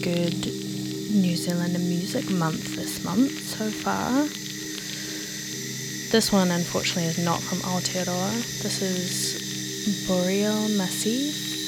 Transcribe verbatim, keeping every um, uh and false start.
good New Zealand music month this month so far. This one, unfortunately, is not from Aotearoa. This is Boreal Massif